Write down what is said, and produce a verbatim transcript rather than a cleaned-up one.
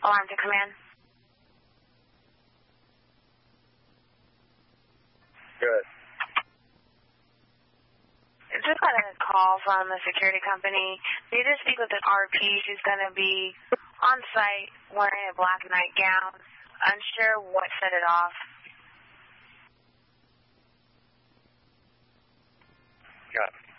Alarm to command. Good. Just got a call from the security company. Need to speak with an R P who's going to be on site wearing a black nightgown. Unsure what set it off. Got it.